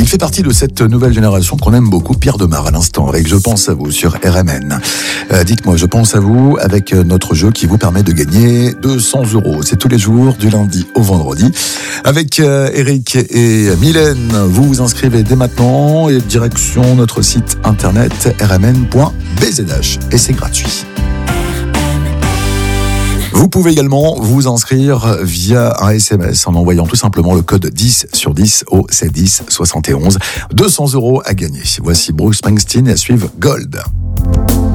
Il fait partie de cette nouvelle génération qu'on aime beaucoup, Pierre Demar à l'instant, avec Je pense à vous sur RMN. Dites-moi, je pense à vous avec notre jeu qui vous permet de gagner 200 €. C'est tous les jours, du lundi au vendredi. Avec Eric et Mylène, vous vous inscrivez dès maintenant et direction notre site internet rmn.bzh et c'est gratuit. Vous pouvez également vous inscrire via un SMS en envoyant tout simplement le code 10 sur 10 au C10 71. 200 € à gagner. Voici Bruce Springsteen et à suivre Gold.